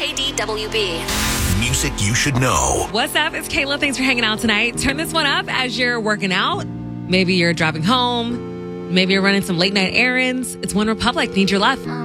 WKDWB. Music you should know. What's up? It's Kayla. Thanks for hanging out tonight. Turn this one up as you're working out. Maybe you're driving home. Maybe you're running some late night errands. It's One Republic. Need your love.